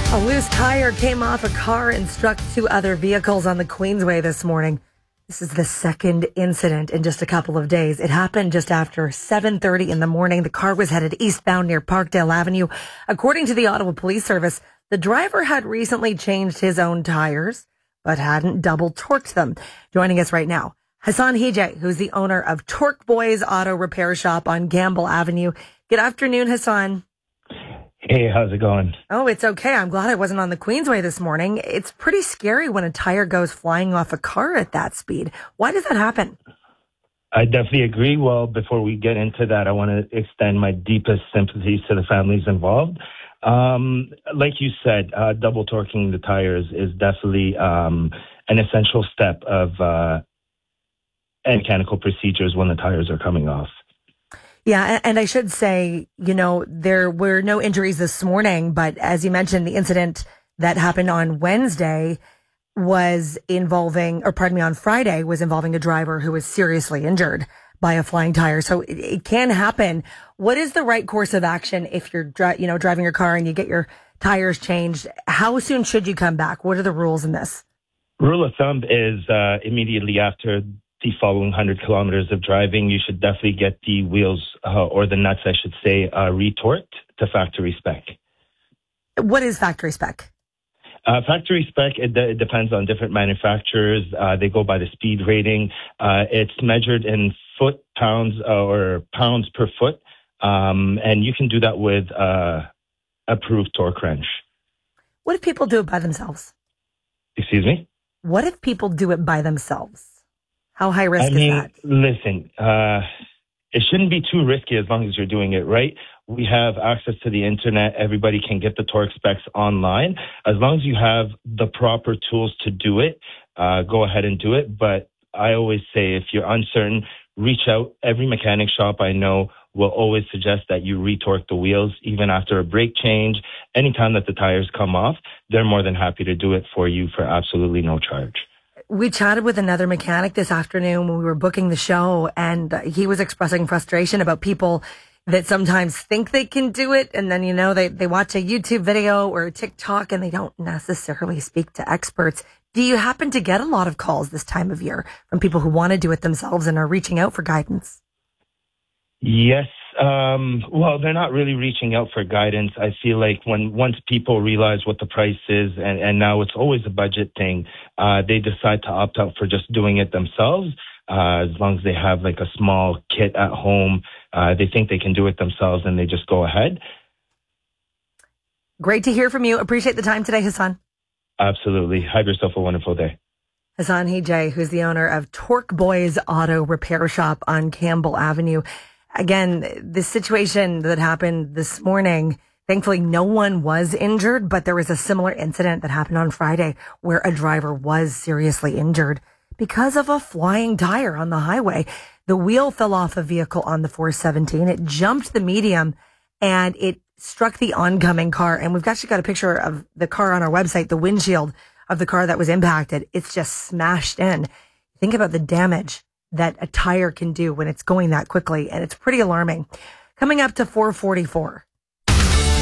A loose tire came off a car and struck two other vehicles on the Queensway this morning. This is the second incident in just a couple of days. It happened just after 7:30 in the morning. The car was headed eastbound near Parkdale Avenue. According to the Ottawa Police Service, the driver had recently changed his own tires, but hadn't double torqued them. Joining us right now, Hassan Hijay, who's the owner of Torque Boys Auto Repair Shop on Campbell Avenue. Good afternoon, Hassan. Hey, how's it going? Oh, it's okay. I'm glad I wasn't on the Queensway this morning. It's pretty scary when a tire goes flying off a car at that speed. Why does that happen? I definitely agree. Well, before we get into that, I want to extend my deepest sympathies to the families involved. Like you said, double torquing the tires is definitely an essential step of mechanical procedures when the tires are coming off. Yeah, and I should say, there were no injuries this morning, but as you mentioned, the incident that happened on Wednesday on Friday was involving a driver who was seriously injured by a flying tire. So it can happen. What is the right course of action if you're, driving your car and you get your tires changed? How soon should you come back? What are the rules in this? Rule of thumb is immediately after the following 100 kilometers of driving, you should definitely get the wheels or the nuts, I should say, retorqued to factory spec. What is factory spec? Factory spec, it depends on different manufacturers. They go by the speed rating. It's measured in foot-pounds or pounds per foot. And you can do that with approved torque wrench. What if people do it by themselves? Excuse me? What if people do it by themselves? How high risk is that? Listen, it shouldn't be too risky as long as you're doing it right. We have access to the internet. Everybody can get the torque specs online. As long as you have the proper tools to do it, go ahead and do it. But I always say if you're uncertain, reach out. Every mechanic shop I know will always suggest that you retorque the wheels even after a brake change. Anytime that the tires come off, they're more than happy to do it for you for absolutely no charge. We chatted with another mechanic this afternoon when we were booking the show, and he was expressing frustration about people that sometimes think they can do it. And then, they watch a YouTube video or a TikTok and they don't necessarily speak to experts. Do you happen to get a lot of calls this time of year from people who want to do it themselves and are reaching out for guidance? Yes. Well, they're not really reaching out for guidance. I feel like once people realize what the price is, and now it's always a budget thing, they decide to opt out for just doing it themselves. As long as they have like a small kit at home, they think they can do it themselves and they just go ahead. Great to hear from you. Appreciate the time today, Hassan. Absolutely. Have yourself a wonderful day. Hassan Hijay, who's the owner of Torque Boys Auto Repair Shop on Campbell Avenue. Again, the situation that happened this morning, thankfully no one was injured, but there was a similar incident that happened on Friday where a driver was seriously injured because of a flying tire on the highway. The wheel fell off a vehicle on the 417. It jumped the medium and it struck the oncoming car. And we've actually got a picture of the car on our website, the windshield of the car that was impacted. It's just smashed in. Think about the damage that a tire can do when it's going that quickly. And it's pretty alarming. Coming up to 4:44.